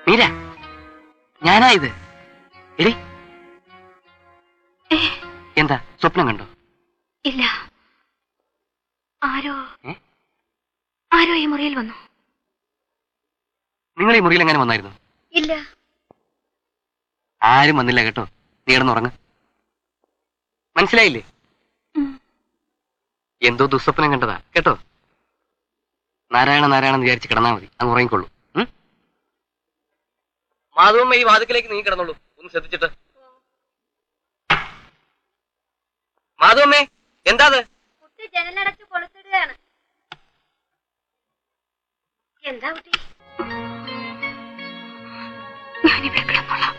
മീര, ഞാനാ ഇത്. എടി, എന്താ സ്വപ്നം കണ്ടോ? ഇല്ല, ആരോ ഈ മുറിയിൽ വന്നു. നിങ്ങൾ ഈ മുറിയിൽ എങ്ങനെ വന്നായിരുന്നു? ഇല്ല, ആരും വന്നില്ല കേട്ടോ. നീ കിടന്നുറങ്ങ്. മനസ്സിലായില്ലേ? എന്തോ ദുസ്വപ്നം കണ്ടതാ കേട്ടോ. നാരായണ നാരായണെന്ന് വിചാരിച്ച് കിടന്നാ മതി, അങ്ങ് ഉറങ്ങിക്കൊള്ളൂ. മാധവമ്മ ഈ വാതിക്കലേക്ക് നീ കിടന്നോളൂ, ഒന്ന് ശ്രദ്ധിച്ചിട്ട്. മാധവമ്മേ, എന്താ കുട്ടി ജനലടച്ച് കൊളുത്തിടുകയാണ്. എന്താ കുട്ടി? ഞാനിവിടെ കിടന്നോളാം.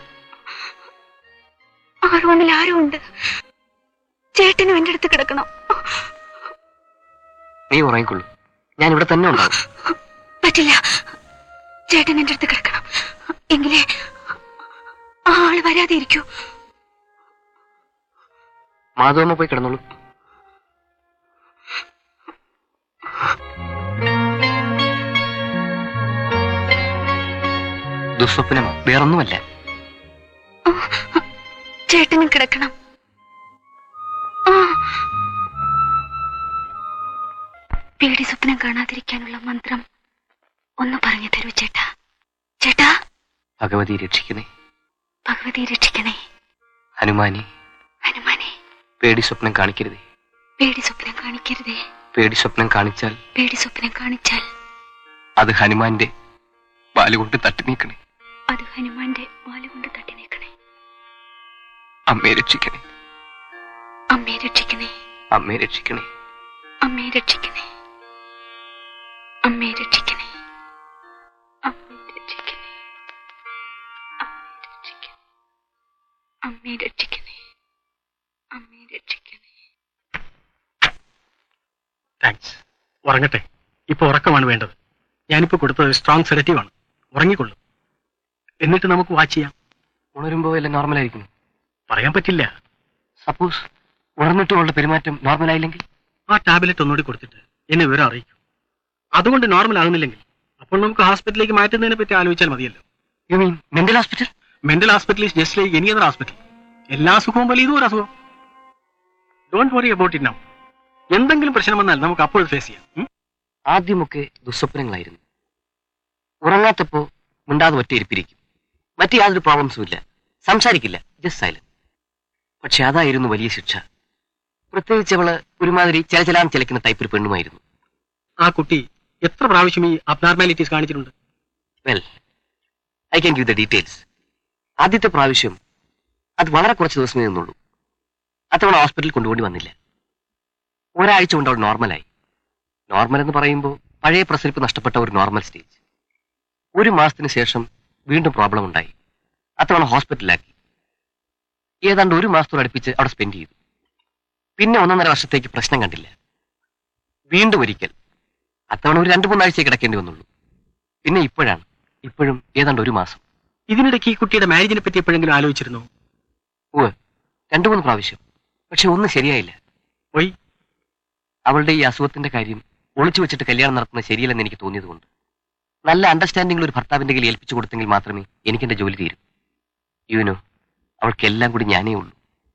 ആ റൂമിൽ ആരും ഉണ്ട്. ചേട്ടനും എന്റെ അടുത്ത് കിടക്കണം. നീ ഉറങ്ങിക്കൊള്ളൂ, ഞാൻ ഇവിടെ തന്നെ ഉണ്ടാവും. പറ്റില്ല, ചേട്ടൻ എന്റെ അടുത്ത് കിടക്കണം. എങ്കിലേ ആ ആള് വരാതെ ഇരിക്കൂ. മാധവമ്മ പോയി കിടന്നോളൂ. ദുസ്വപ്നമോ വേറൊന്നുമല്ല. ചേട്ടനും കിടക്കണം. പേടി സ്വപ്നം കാണാതിരിക്കാനുള്ള മന്ത്രം ഒന്ന് പറഞ്ഞു തരൂ ചേട്ടാ. ചേട്ടാ. ഭഗവതി രക്ഷിക്കണേ, ഭഗവതി രക്ഷിക്കണേ. ഹനുമാനെ, ഹനുമാനെ. പേടി സ്വപ്നം കാണിക്കരുതേ, പേടി സ്വപ്നം കാണിക്കരുതേ. പേടി സ്വപ്നം കാണിച്ചാൽ, പേടി സ്വപ്നം കാണിച്ചാൽ അത് ഹനുമാന്റെ വാലുകൊണ്ട് തട്ടി നീക്കണേ, അത് ഹനുമാന്റെ വാലുകൊണ്ട് തട്ടി നീക്കണേ. അമ്മയെ രക്ഷിക്കണേ, അമ്മയെ രക്ഷിക്കണേ, അമ്മയെ രക്ഷിക്കണേ, അമ്മയെ രക്ഷിക്കണേ, അമ്മയെ രക്ഷിക്കണേ, അമ്മയെ രക്ഷിക്കണേ, അമ്മയെ രക്ഷിക്കണേ, അമ്മയെ രക്ഷിക്കണേ. താങ്ക്സ്. ഉറങ്ങട്ടെ. ഇപ്പൊ ഉറക്കമാണ് വേണ്ടത്. ഞാനിപ്പോ കൊടുത്തത് സ്ട്രോങ് സെഡറ്റീവ് ആണ്. ഉറങ്ങിക്കൊള്ളു. എന്നിട്ട് നമുക്ക് വാച്ച് ചെയ്യാം. ഉണരുമ്പോ എല്ലാം നോർമലായിരിക്കുന്നു. പറയാൻ പറ്റില്ല. സപ്പോസ് ഉണർന്നിട്ടും അവളുടെ പെരുമാറ്റം നോർമലായില്ലെങ്കിൽ? ആ ടാബ്ലറ്റ് ഒന്നുകൂടി കൊടുത്തിട്ട് എന്നെ വിവരം അറിയിക്കും. അതുകൊണ്ട് നോർമൽ ആകുന്നില്ലെങ്കിൽ അപ്പോൾ നമുക്ക് ഹോസ്പിറ്റലിലേക്ക് മാറ്റുന്നതിനെ പറ്റി ആലോചിച്ചാൽ മതിയല്ലോ. You mean mental hospital? Mental hospital is just like any other hospital. എല്ലാ അസുഖവും പോലെ ഇതും ഒരു അസുഖം. Don't worry about it now. എന്തെങ്കിലും പ്രശ്നം വന്നാൽ നമുക്ക് അപ്പോൾ ഫേസ് ചെയ്യാം. ആദ്യമൊക്കെ ദുസ്വപ്നങ്ങളായിരുന്നു. ഉറങ്ങാത്തപ്പോ മിണ്ടാതെ ഒറ്റ ഇരിപ്പിരിക്കും. മറ്റു യാതൊരു പ്രോബ്ലംസും ഇല്ല, സംസാരിക്കില്ല, ജസ്റ്റ് സൈലന്റ്. പക്ഷെ അതായിരുന്നു വലിയ ശിക്ഷ. പ്രത്യേകിച്ച് അവള് ഒരുമാതിരി ചിലക്കുന്ന ടൈപ്പ് ഒരു പെണ്ണുമായിരുന്നു. ആ കുട്ടി എത്ര പ്രാവശ്യം ഈ അബ്നോർമാലിറ്റീസ് കാണിച്ചിട്ടുണ്ട്? Well, I can give the details. ആദ്യത്തെ പ്രാവശ്യം അത് വളരെ കുറച്ച് ദിവസമേ നിന്നുള്ളൂ. അത്തവണ ഹോസ്പിറ്റലിൽ കൊണ്ടുപോയി വന്നില്ല. ഒരാഴ്ച കൊണ്ട് അവൾ നോർമലായി. നോർമൽ എന്ന് പറയുമ്പോൾ പഴയ പ്രസരിപ്പ് നഷ്ടപ്പെട്ട ഒരു നോർമൽ സ്റ്റേജ്. ഒരു മാസത്തിന് ശേഷം വീണ്ടും പ്രോബ്ലം ഉണ്ടായി. അത്തവണ ഹോസ്പിറ്റലിലാക്കി. ഏതാണ്ട് ഒരു മാസത്തോട് അടുപ്പിച്ച് അവിടെ സ്പെൻഡ് ചെയ്തു. പിന്നെ 1.5 വർഷത്തേക്ക് പ്രശ്നം കണ്ടില്ല. വീണ്ടും ഒരിക്കൽ, അത്തവണ ഒരു 2-3 ആഴ്ച കിടക്കേണ്ടി വന്നുള്ളൂ. പിന്നെ ഇപ്പോഴും ഏതാണ്ട് ഒരു മാസം. ഇതിനിടയ്ക്ക് ഈ കുട്ടിയുടെ മാരേജിനെ പറ്റി എപ്പോഴെങ്കിലും ആലോചിച്ചിരുന്നോ? 2-3 പ്രാവശ്യം. പക്ഷെ ഒന്നും ശരിയായില്ല. പോയി അവളുടെ ഈ അസുഖത്തിന്റെ കാര്യം ഒളിച്ചു വെച്ചിട്ട് കല്യാണം നടത്തുന്നത് ശരിയല്ലെന്ന് എനിക്ക് തോന്നിയതുകൊണ്ട്. നല്ല അണ്ടർസ്റ്റാൻഡിംഗിൽ ഒരു ഭർത്താവിന്റെ കയ്യിൽ ഏൽപ്പിച്ചു കൊടുത്തെങ്കിൽ മാത്രമേ എനിക്ക് എന്റെ ജോലി തീരൂ. യുനോ, അവൾക്ക് എല്ലാം കൂടി ഞാനേ ഉള്ളൂ.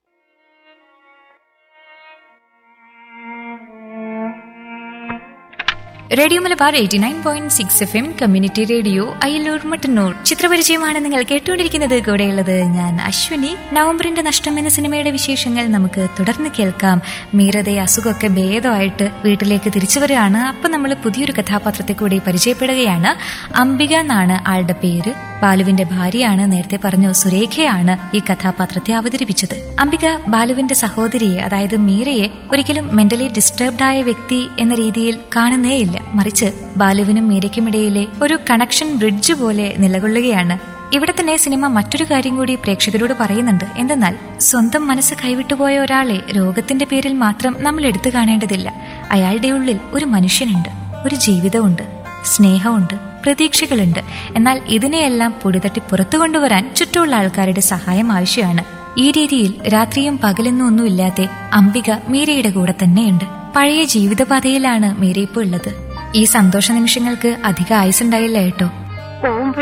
Radio Malabar 89.6 FM community radio Ayyallur Mattannur. ചിത്രപരിചയമാണ് നിങ്ങൾ കേട്ടുകൊണ്ടിരിക്കുന്നത്. കൂടെയുള്ളത് ഞാൻ അശ്വിനി. നവംബറിന്റെ നഷ്ടം എന്ന സിനിമയുടെ വിശേഷങ്ങൾ നമുക്ക് തുടർന്ന് കേൾക്കാം. മീരയുടെ അസുഖമൊക്കെ ഭേദമായിട്ട് വീട്ടിലേക്ക് തിരിച്ചു വരികയാണ്. അപ്പൊ നമ്മൾ പുതിയൊരു കഥാപാത്രത്തെ കൂടി പരിചയപ്പെടുകയാണ്. അംബിക എന്നാണ് ആളുടെ പേര്. ബാലുവിന്റെ ഭാര്യയാണ്. നേരത്തെ പറഞ്ഞു സുരേഖയാണ് ഈ കഥാപാത്രത്തെ അവതരിപ്പിച്ചത്. അംബിക ബാലുവിന്റെ സഹോദരിയെ, അതായത് മീരയെ ഒരിക്കലും മെന്റലി ഡിസ്റ്റർബ്ഡ് ആയ വ്യക്തി എന്ന രീതിയിൽ കാണുന്നേയില്ല. മറിച്ച് ബാലുവിനും മീരയ്ക്കുമിടയിലെ ഒരു കണക്ഷൻ ബ്രിഡ്ജ് പോലെ നിലകൊള്ളുകയാണ്. ഇവിടെ തന്നെ സിനിമ മറ്റൊരു കാര്യം കൂടി പ്രേക്ഷകരോട് പറയുന്നുണ്ട്. എന്തെന്നാൽ സ്വന്തം മനസ്സ് കൈവിട്ടുപോയ ഒരാളെ രോഗത്തിന്റെ പേരിൽ മാത്രം നമ്മൾ എടുത്തു കാണേണ്ടതില്ല. അയാളുടെ ഉള്ളിൽ ഒരു മനുഷ്യനുണ്ട്, ഒരു ജീവിതമുണ്ട്, സ്നേഹമുണ്ട്, പ്രതീക്ഷകളുണ്ട്. എന്നാൽ ഇതിനെയെല്ലാം പൊടിതട്ടി പുറത്തു കൊണ്ടുവരാൻ ചുറ്റുമുള്ള ആൾക്കാരുടെ സഹായം ആവശ്യമാണ്. ഈ രീതിയിൽ രാത്രിയും പകലെന്നും ഒന്നുമില്ലാതെ അംബിക മീരയുടെ കൂടെ തന്നെയുണ്ട്. പഴയ ജീവിതപാതയിലാണ് മീര ഇപ്പോൾ ഉള്ളത്. ഈ സന്തോഷ നിമിഷങ്ങൾക്ക് അധിക ആയുസുണ്ടായില്ല കേട്ടോ.